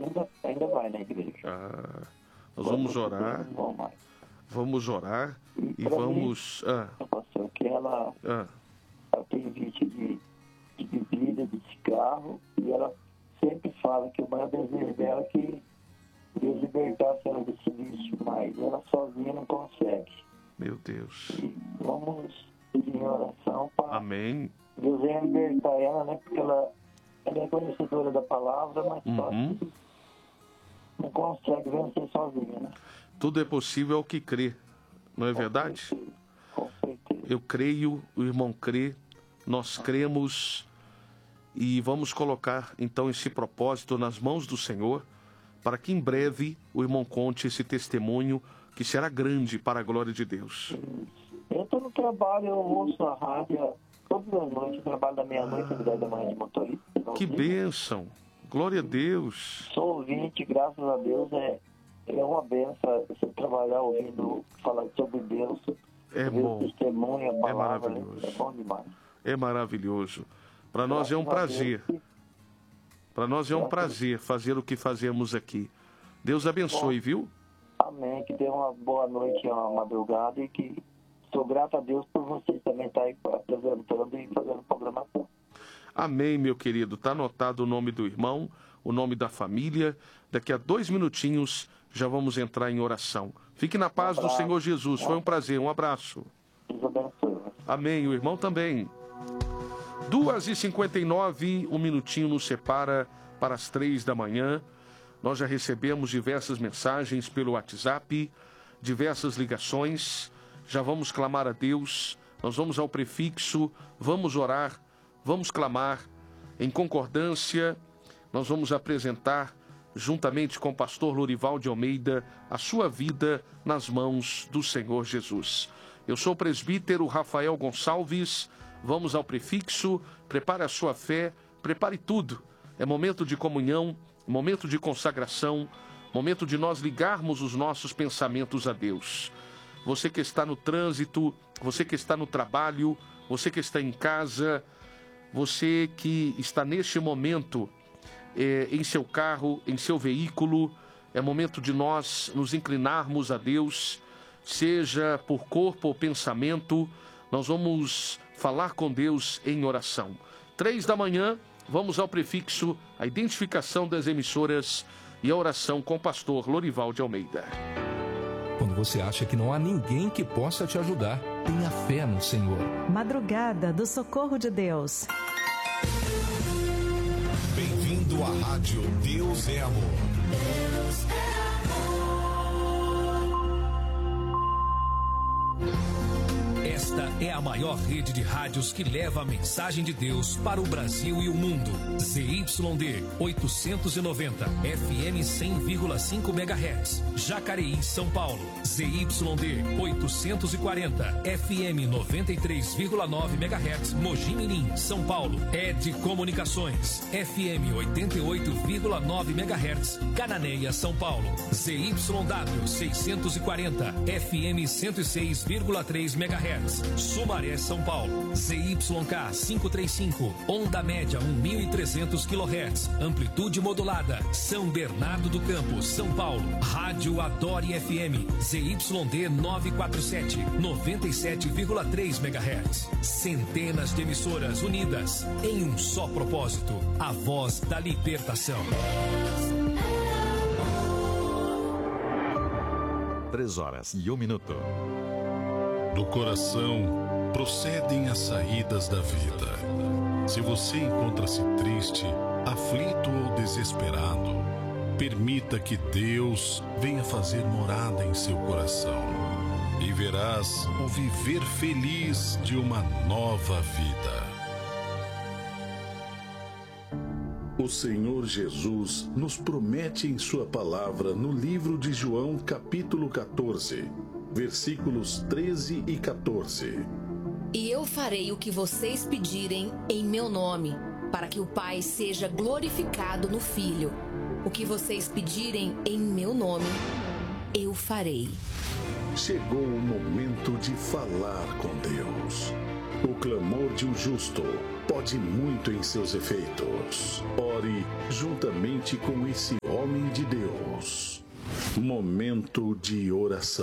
ainda vai na igreja. Nós vamos orar. Vamos orar e vamos... Pastor, que ela tem vício de bebida, de cigarro, e ela sempre fala que o maior desejo dela é que Deus libertasse ela desse vício, mas ela sozinha não consegue. Meu Deus. E vamos pedir em oração para Amém. Deus venha libertar ela, né? Porque ela é conhecedora da palavra, mas só que não consegue vencer sozinha, né? Tudo é possível ao que crê, não é verdade? Com certeza. Eu creio, o irmão crê, nós cremos e vamos colocar então esse propósito nas mãos do Senhor, para que em breve o irmão conte esse testemunho que será grande para a glória de Deus. Eu estou no trabalho, eu ouço a rádio todas as noites, eu trabalho da meia-noite às 10 da manhã de motorista. Que bênção! Glória a Deus! Sou ouvinte, graças a Deus, é uma benção você trabalhar ouvindo falar sobre Deus. É bom. Testemunho, a palavra, maravilhoso. É bom demais. É maravilhoso. Para nós é um prazer. Para nós é um prazer fazer o que fazemos aqui. Deus abençoe, viu? Amém. Que dê uma boa noite, uma madrugada, e que sou grato a Deus por vocês também estarem apresentando e fazendo programação. Amém, meu querido. Está anotado o nome do irmão, o nome da família. Daqui a 2 minutinhos já vamos entrar em oração. Fique na paz do Senhor Jesus. Foi um prazer. Um abraço. Deus abençoe. Amém. O irmão também. 2h59, um minutinho nos separa para as 3 da manhã. Nós já recebemos diversas mensagens pelo WhatsApp, diversas ligações. Já vamos clamar a Deus. Nós vamos ao prefixo, vamos orar, vamos clamar. Em concordância, nós vamos apresentar, juntamente com o pastor Lorival de Almeida, a sua vida nas mãos do Senhor Jesus. Eu sou o presbítero Rafael Gonçalves. Vamos ao prefixo, prepare a sua fé, prepare tudo. É momento de comunhão, momento de consagração, momento de nós ligarmos os nossos pensamentos a Deus. Você que está no trânsito, você que está no trabalho, você que está em casa, você que está neste momento em seu carro, em seu veículo, é momento de nós nos inclinarmos a Deus, seja por corpo ou pensamento. Nós vamos falar com Deus em oração. 3 da manhã, vamos ao prefixo, a identificação das emissoras e a oração com o pastor Lorival de Almeida. Quando você acha que não há ninguém que possa te ajudar, tenha fé no Senhor. Madrugada do Socorro de Deus. Bem-vindo à Rádio Deus é Amor. Deus é amor. Esta é a maior rede de rádios que leva a mensagem de Deus para o Brasil e o mundo. ZYD 890, FM 100,5 MHz, Jacareí, São Paulo. ZYD 840, FM 93,9 MHz, Mogi Mirim, São Paulo. ED Comunicações, FM 88,9 MHz, Cananéia, São Paulo. ZYW 640, FM 106,3 MHz, Sumaré, São Paulo. ZYK 535, onda média 1.300 kHz, amplitude modulada, São Bernardo do Campo, São Paulo. Rádio Adore FM, ZYD 947, 97,3 MHz. Centenas de emissoras unidas em um só propósito, a voz da libertação. 3h01. Do coração procedem as saídas da vida. Se você encontra-se triste, aflito ou desesperado, permita que Deus venha fazer morada em seu coração e verás o viver feliz de uma nova vida. O Senhor Jesus nos promete em sua palavra no livro de João, capítulo 14, versículos 13 e 14. E eu farei o que vocês pedirem em meu nome, para que o Pai seja glorificado no Filho. O que vocês pedirem em meu nome, eu farei. Chegou o momento de falar com Deus. O clamor de um justo pode muito em seus efeitos. Ore juntamente com esse homem de Deus. Momento de oração.